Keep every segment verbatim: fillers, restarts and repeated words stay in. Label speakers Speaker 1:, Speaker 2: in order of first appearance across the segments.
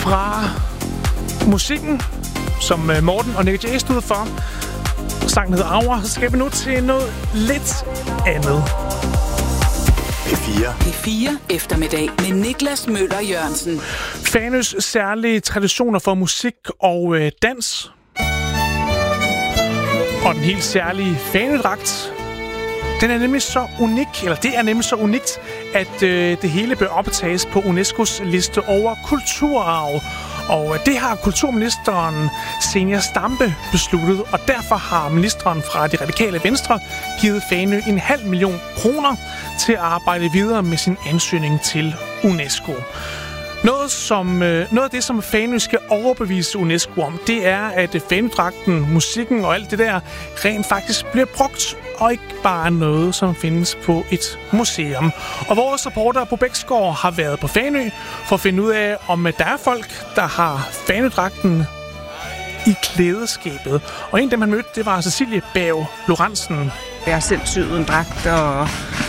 Speaker 1: fra musikken, som Morten og Nick Jay stod for. Sangen hedder Aura, så skal vi nu til noget lidt andet.
Speaker 2: P fire.
Speaker 3: P fire eftermiddag med Niklas Møller Jørgensen.
Speaker 1: Fanøs særlige traditioner for musik og øh, dans. Og den helt særlige Fanø-dragt. Den er nemlig så unik, eller det er nemlig så unikt, at øh, det hele bør optages på UNESCOs liste over kulturarv. Og det har kulturministeren Zenia Stampe besluttet, og derfor har ministeren fra Det Radikale Venstre givet Fanø en halv million kroner til at arbejde videre med sin ansøgning til UNESCO. Noget, som, noget af det, som Fanø skal overbevise UNESCO om, det er, at Fanø-dragten, musikken og alt det der rent faktisk bliver brugt, og ikke bare noget, som findes på et museum. Og vores reporter på Bæksgaard har været på Fanø for at finde ud af, om der er folk, der har Fanø-dragten i klædeskabet. Og en af dem, han mødte, det var Cecilie Bav Lorentzen.
Speaker 4: Jeg har selv syet en dragt og...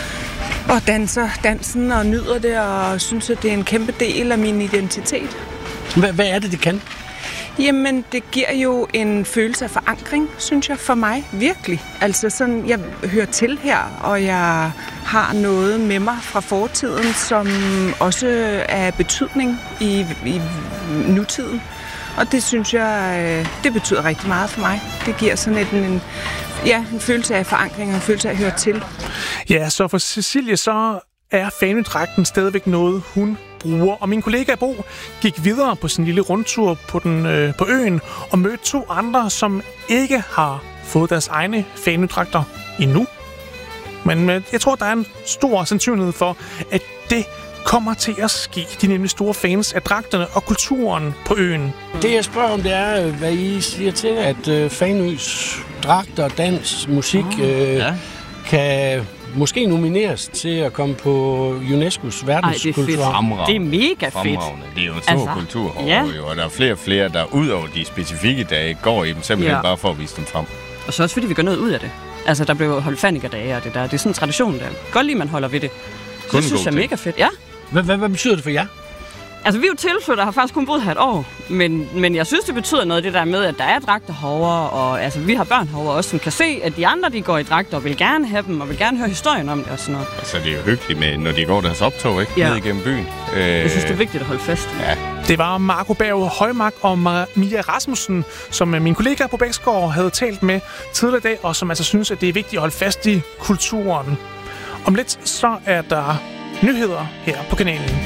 Speaker 4: og danser dansen og nyder det, og synes, at det er en kæmpe del af min identitet.
Speaker 5: Hvad, hvad er det, det kan?
Speaker 4: Jamen, det giver jo en følelse af forankring, synes jeg, for mig. Virkelig. Altså sådan, jeg hører til her, og jeg har noget med mig fra fortiden, som også er betydning i, i nutiden. Og det synes jeg, det betyder rigtig meget for mig. Det giver sådan et, en, ja, en følelse af forankring og en følelse af at høre til.
Speaker 1: Ja, så for Cecilie, så er Fanø-dragten stadigvæk noget, hun bruger. Og min kollega Bo gik videre på sin lille rundtur på, den, øh, på øen og mødte to andre, som ikke har fået deres egne Fanø-dragter endnu. Men øh, jeg tror, der er en stor sandsynlighed for, at det kommer til at ske. De er nemlig store fans af dragterne og kulturen på øen.
Speaker 5: Det jeg spørger om, det er, hvad I siger til, at øh, Fanøs dragter, dans, musik øh, ja. kan måske nomineres til at komme på UNESCOs verdenskulturarv.
Speaker 6: Det er mega fedt.
Speaker 7: Det er jo en stor altså, kultur,
Speaker 6: ja.
Speaker 7: og der er flere og flere, der ud over de specifikke dage går i dem, simpelthen ja. bare for at vise dem frem.
Speaker 6: Og så også fordi vi gør noget ud af det. Altså, der blev holdt fanikerdage og det der. Det er sådan en tradition, der. Godt lige, man holder ved det. Så det synes jeg er mega fedt, ja.
Speaker 5: Hvad, hvad, hvad betyder det for jer?
Speaker 6: Altså, vi er jo tilflyttere, har faktisk kun boet her et år. Men, men jeg synes, det betyder noget, det der med, at der er dragter herovre. Og altså, vi har børn herovre også, som kan se, at de andre, de går i dragter og vil gerne have dem, og vil gerne høre historien om det og sådan noget.
Speaker 7: Altså, det er jo hyggeligt med, når de går deres optog, ikke? Ja. Ned igennem byen.
Speaker 6: Jeg synes, det er vigtigt at holde fast.
Speaker 7: Ja.
Speaker 1: Det var Marco Berg Højmark og Mia Rasmussen, som min kollega på Bæksgaard havde talt med tidligere i dag, og som altså synes, at det er vigtigt at holde fast i kulturen. Om lidt så er der nyheder her på kanalen.